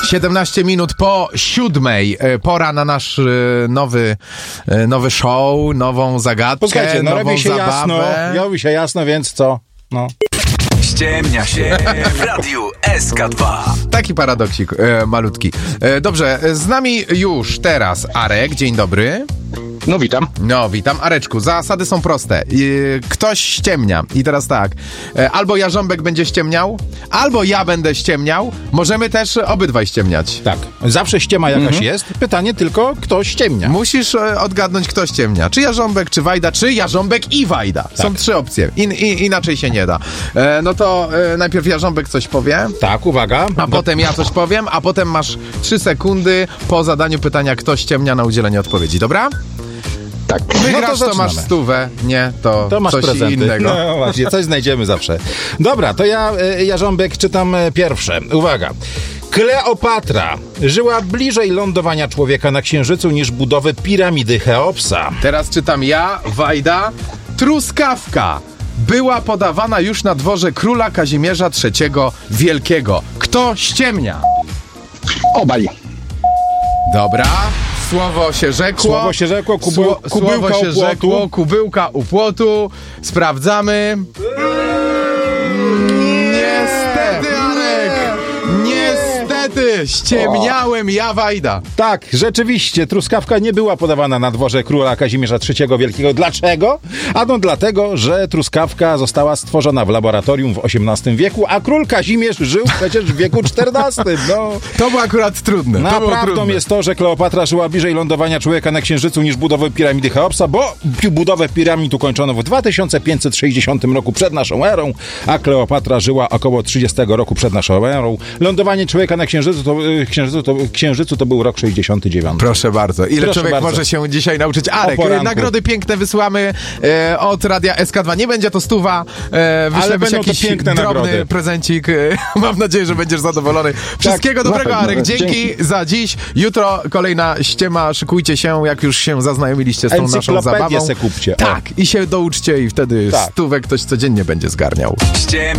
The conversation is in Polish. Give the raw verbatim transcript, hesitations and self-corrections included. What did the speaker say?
siedemnaście minut po siódmej. Pora na nasz nowy, nowy show, nową zagadkę, Posłuchajcie, no nową robi się zabawę. jasno, robi się jasno, więc co? No. Ściemnia się w Radiu S K dwa. Taki paradoksik e, malutki. E, dobrze, z nami już teraz Arek, dzień dobry. No witam. No, witam. Areczku, zasady są proste. Yy, ktoś ściemnia. I teraz tak, yy, albo Jarząbek będzie ściemniał, albo ja będę ściemniał. Możemy też obydwaj ściemniać. Tak, zawsze ściema jakaś Mhm. jest. Pytanie tylko, kto ściemnia. Musisz yy, odgadnąć, kto ściemnia. Czy Jarząbek, czy Wajda, czy Jarząbek i Wajda. Są trzy opcje. In, in, inaczej się nie da. Yy, no to yy, najpierw Jarząbek coś powie, Tak, uwaga. a potem ja coś powiem, a potem masz trzy sekundy po zadaniu pytania, kto ściemnia, na udzielenie odpowiedzi. Dobra? Tak. Wygrasz, to to, masz zaczynamy. stówę, nie, to, To masz coś prezenty. innego. No właśnie, coś znajdziemy zawsze. Dobra, to ja, e, Jarząbek, czytam e, pierwsze. Uwaga. Kleopatra żyła bliżej lądowania człowieka na Księżycu niż budowy piramidy Cheopsa. Teraz czytam ja, Wajda. Truskawka była podawana już na dworze króla Kazimierza trzeciego Wielkiego. Kto ściemnia? Obaj. Dobra, słowo się rzekło. Słowo się rzekło, kubeł, Sło- kubełka Słowo się u płotu. rzekło, kubełka u płotu. Sprawdzamy. Niestety, Arek! Niestety! Ściemniałem ja, Wajda. Tak, rzeczywiście, truskawka nie była podawana na dworze króla Kazimierza trzeciego Wielkiego. Dlaczego? Ano dlatego, że truskawka została stworzona w laboratorium w osiemnastym wieku, a król Kazimierz żył przecież w wieku czternastym. No. To było akurat trudne. No, to a było prawdą trudne. jest to, że Kleopatra żyła bliżej lądowania człowieka na Księżycu niż budowy piramidy Cheopsa, bo pi- budowę piramid ukończono w dwa tysiące pięćset sześćdziesiątym roku przed naszą erą, a Kleopatra żyła około trzydziestego roku przed naszą erą. Lądowanie człowieka na Księżycu to, y, księżycu to, księżycu to był rok sześćdziesiąty dziewiąty. Proszę bardzo. Ile Proszę człowiek bardzo. może się dzisiaj nauczyć? Arek, O poranku. nagrody piękne wysyłamy e, od Radia S K dwa. Nie będzie to stuwa. E, wyślemy będą jakiś to piękne drobny nagrody. prezencik. E, mam nadzieję, że będziesz zadowolony. Wszystkiego na dobrego, pewno. Arek. Dzięki, Dzięki. za dziś. Jutro kolejna ściema. Szykujcie się, jak już się zaznajomiliście z tą naszą Encyklopedię zabawą. se kupcie. O. Tak. I się douczcie i wtedy Tak. stówek ktoś codziennie będzie zgarniał. Ściemnia